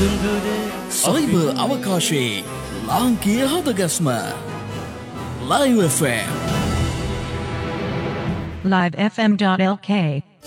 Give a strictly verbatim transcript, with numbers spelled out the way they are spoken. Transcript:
cyber අවකාශයේ ලාංකීය හදගස්ම Live F M live f m dot l k